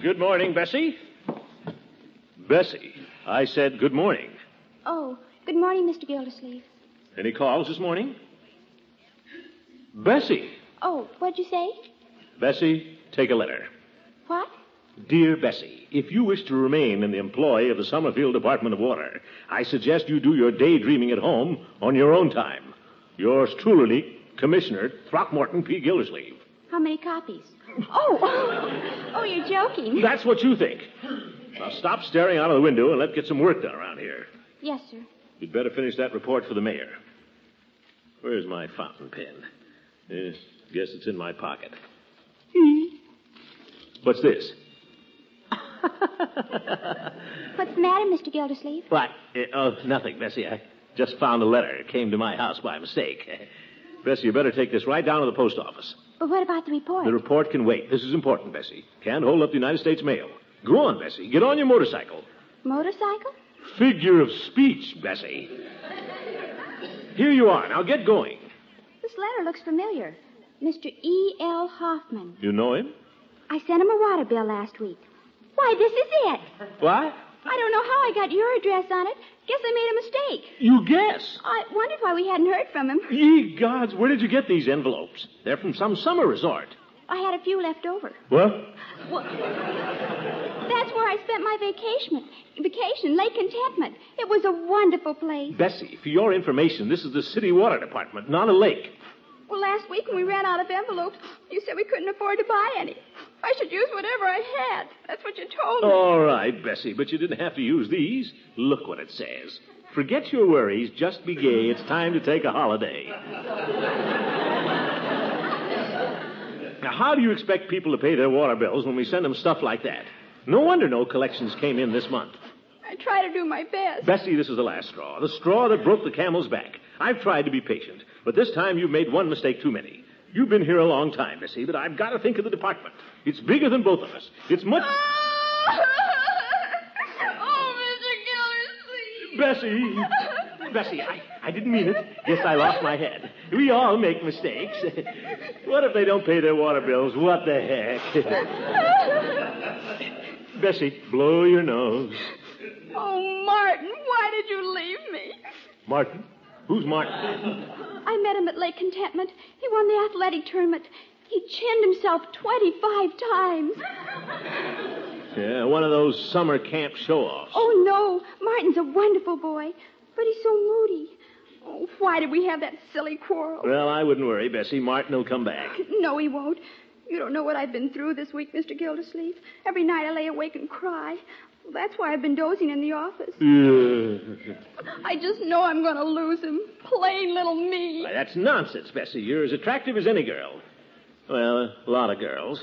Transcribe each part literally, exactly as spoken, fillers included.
Good morning, Bessie. Bessie, I said good morning. Oh, good morning, Mister Gildersleeve. Any calls this morning? Bessie. Oh, what'd you say? Bessie, take a letter. What? Dear Bessie, if you wish to remain in the employ of the Summerfield Department of Water, I suggest you do your daydreaming at home on your own time. Yours truly, Commissioner Throckmorton P. Gildersleeve. How many copies? Oh, oh, oh, you're joking. That's what you think. Now stop staring out of the window and let's get some work done around here. Yes, sir. You'd better finish that report for the mayor. Where's my fountain pen? Uh, guess it's in my pocket. What's this? What's the matter, Mister Gildersleeve? What? Uh, oh, nothing, Bessie. I just found a letter. It came to my house by mistake. Bessie, you better take this right down to the post office. But what about the report? The report can wait. This is important, Bessie. Can't hold up the United States mail. Go on, Bessie. Get on your motorcycle. Motorcycle? Figure of speech, Bessie. Here you are. Now get going. This letter looks familiar. Mister E L. Hoffman. You know him? I sent him a water bill last week. Why, this is it. What? I don't know how I got your address on it. Guess I made a mistake. You guess? I wondered why we hadn't heard from him. Ye gods, where did you get these envelopes? They're from some summer resort. I had a few left over. What? Well, that's where I spent my vacation. Vacation, Lake Contentment. It was a wonderful place. Bessie, for your information, this is the city water department, not a lake. Well, last week when we ran out of envelopes, you said we couldn't afford to buy any. I should use whatever I had. That's what you told me. All right, Bessie, but you didn't have to use these. Look what it says. Forget your worries. Just be gay. It's time to take a holiday. Now, how do you expect people to pay their water bills when we send them stuff like that? No wonder no collections came in this month. I try to do my best. Bessie, this is the last straw. The straw that broke the camel's back. I've tried to be patient, but this time you've made one mistake too many. You've been here a long time, Bessie, but I've got to think of the department. It's bigger than both of us. It's much... Oh, Mister Gildersleeve. Bessie! Bessie, I, I didn't mean it. Yes, I lost my head. We all make mistakes. What if they don't pay their water bills? What the heck? Bessie, blow your nose. Oh, Martin, why did you leave me? Martin? Who's Martin? I met him at Lake Contentment. He won the athletic tournament. He chinned himself twenty-five times. Yeah, one of those summer camp show-offs. Oh, no. Martin's a wonderful boy, but he's so moody. Oh, why did we have that silly quarrel? Well, I wouldn't worry, Bessie. Martin will come back. No, he won't. You don't know what I've been through this week, Mister Gildersleeve. Every night I lay awake and cry. Well, that's why I've been dozing in the office. Yeah. I just know I'm going to lose him. Plain little me. Why, that's nonsense, Bessie. You're as attractive as any girl. Well, a lot of girls.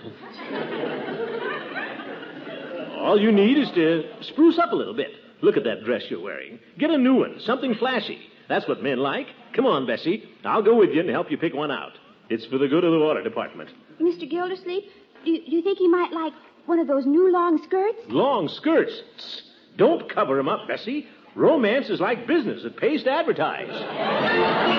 All you need is to spruce up a little bit. Look at that dress you're wearing. Get a new one, something flashy. That's what men like. Come on, Bessie. I'll go with you and help you pick one out. It's for the good of the water department. Mister Gildersleeve, do you, do you think he might like one of those new long skirts? Long skirts? Tss, don't cover him up, Bessie. Romance is like business. It pays to advertise.